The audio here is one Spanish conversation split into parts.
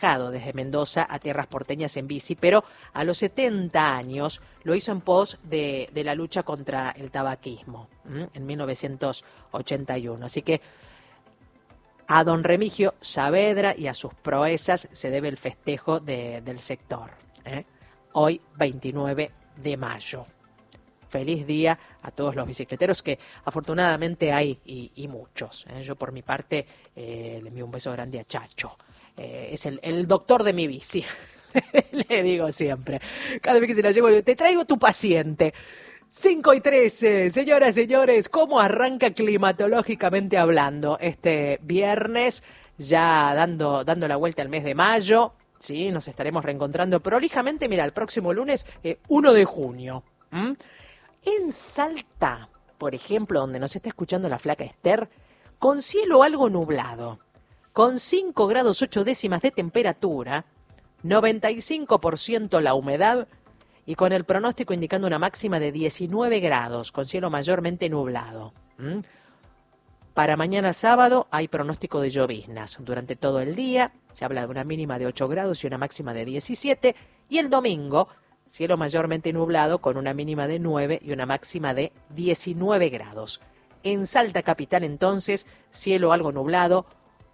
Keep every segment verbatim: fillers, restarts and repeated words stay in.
viajado desde Mendoza a tierras porteñas en bici, pero a los setenta años lo hizo en pos de, de la lucha contra el tabaquismo, ¿m? en mil novecientos ochenta y uno. Así que a don Remigio Saavedra y a sus proezas se debe el festejo de, del sector, ¿eh? Hoy, veintinueve de mayo. Feliz día a todos los bicicleteros, que afortunadamente hay y, y muchos, ¿eh? Yo por mi parte eh, le envío un beso grande a Chacho. Eh, es el, el doctor de mi bici, le digo siempre. Cada vez que se la llevo, yo, te traigo tu paciente. cinco y trece, señoras y señores, ¿cómo arranca climatológicamente hablando este viernes? Ya dando, dando la vuelta al mes de mayo, ¿sí? Nos estaremos reencontrando prolijamente, mira, el próximo lunes, eh, uno de junio. ¿Mm? En Salta, por ejemplo, donde nos está escuchando la flaca Esther, con cielo algo nublado, con cinco grados ocho décimas de temperatura, noventa y cinco por ciento la humedad y con el pronóstico indicando una máxima de diecinueve grados, con cielo mayormente nublado. ¿Mm? Para mañana sábado hay pronóstico de lloviznas durante todo el día, se habla de una mínima de ocho grados y una máxima de diecisiete, y el domingo cielo mayormente nublado con una mínima de nueve y una máxima de diecinueve grados. En Salta capital entonces, cielo algo nublado,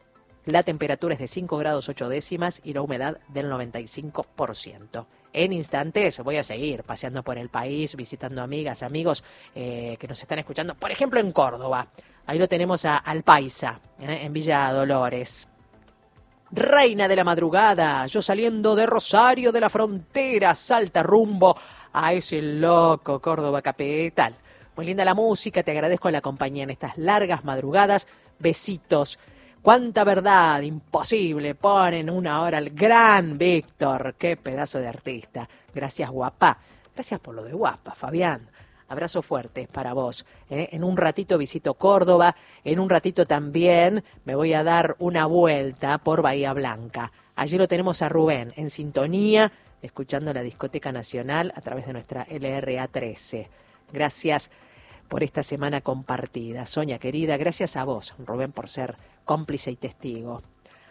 la temperatura es de cinco grados ocho décimas y la humedad del noventa y cinco por ciento. En instantes voy a seguir paseando por el país, visitando amigas, amigos eh, que nos están escuchando, por ejemplo en Córdoba. Ahí lo tenemos a, al Paisa, eh, en Villa Dolores. Reina de la madrugada, yo saliendo de Rosario de la Frontera, Salta rumbo a ese loco Córdoba capital. Muy linda la música, te agradezco la compañía en estas largas madrugadas. Besitos. Cuánta verdad, imposible, ponen una hora al gran Víctor, qué pedazo de artista. Gracias, guapa. Gracias por lo de guapa, Fabián. Abrazo fuerte para vos. ¿eh? En un ratito visito Córdoba, en un ratito también me voy a dar una vuelta por Bahía Blanca. Allí lo tenemos a Rubén, en sintonía, escuchando la Discoteca Nacional a través de nuestra L R A trece. Gracias por esta semana compartida. Sonia querida, gracias a vos, Rubén, por ser cómplice y testigo.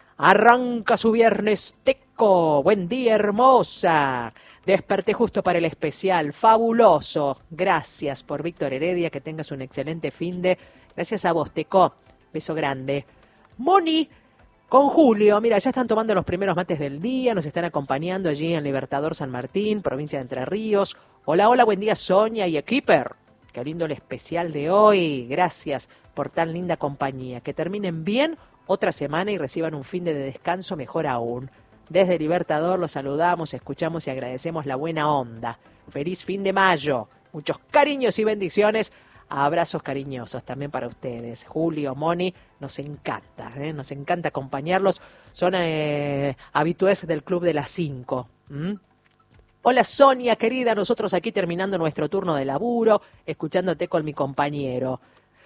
Arranca su viernes teco. Buen día, hermosa. Desperté justo para el especial. Fabuloso. Gracias por Víctor Heredia. Que tengas un excelente finde. Gracias a vos, Teco. Beso grande. Moni con Julio. Mira, ya están tomando los primeros mates del día. Nos están acompañando allí en Libertador San Martín, provincia de Entre Ríos. Hola, hola, buen día, Sonia y Equiper. Qué lindo el especial de hoy. Gracias por tan linda compañía. Que terminen bien otra semana y reciban un fin de descanso mejor aún. Desde Libertador los saludamos, escuchamos y agradecemos la buena onda. Feliz fin de mayo. Muchos cariños y bendiciones. Abrazos cariñosos también para ustedes. Julio, Moni, nos encanta, ¿eh? Nos encanta acompañarlos. Son eh, habitués del Club de las Cinco. ¿Mm? Hola Sonia, querida, nosotros aquí terminando nuestro turno de laburo, escuchándote con mi compañero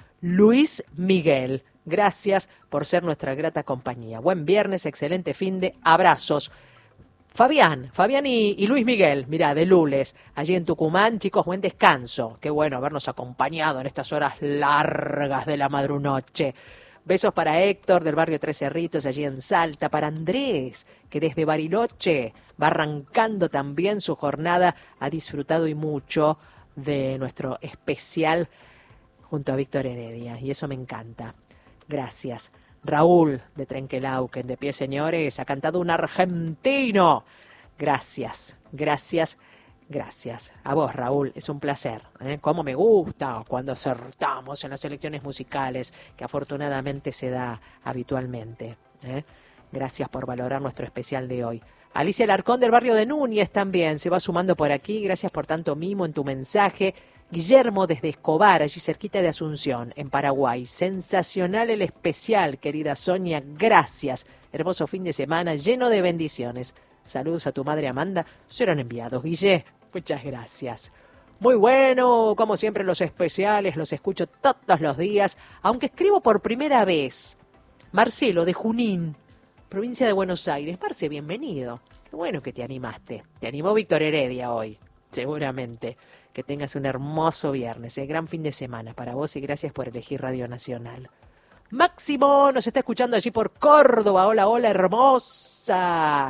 Luis Miguel. Gracias por ser nuestra grata compañía. Buen viernes, excelente finde, abrazos. Fabián, Fabián y, y Luis Miguel, mira, de Lules, allí en Tucumán, chicos, buen descanso. Qué bueno habernos acompañado en estas horas largas de la madrunoche. Besos para Héctor del barrio Tres Cerritos, allí en Salta, para Andrés, que desde Bariloche va arrancando también su jornada, ha disfrutado y mucho de nuestro especial junto a Víctor Heredia, y eso me encanta. Gracias. Raúl de Trenquelauquen, de pie señores, ha cantado un argentino. Gracias, gracias, gracias. A vos, Raúl, es un placer. ¿eh? Cómo me gusta cuando acertamos en las selecciones musicales, que afortunadamente se da habitualmente. ¿eh? Gracias por valorar nuestro especial de hoy. Alicia Alarcón del barrio de Núñez también se va sumando por aquí. Gracias por tanto mimo en tu mensaje. Guillermo desde Escobar, allí cerquita de Asunción, en Paraguay. Sensacional el especial, querida Sonia, gracias. Hermoso fin de semana, lleno de bendiciones. Saludos a tu madre Amanda, serán enviados, Guille. Muchas gracias. Muy bueno, como siempre los especiales, los escucho todos los días, aunque escribo por primera vez. Marcelo de Junín, provincia de Buenos Aires. Marce, bienvenido. Qué bueno que te animaste. Te animó Víctor Heredia hoy, seguramente. Que tengas un hermoso viernes, un gran fin de semana para vos y gracias por elegir Radio Nacional. Máximo nos está escuchando allí por Córdoba. Hola, hola, hermosa.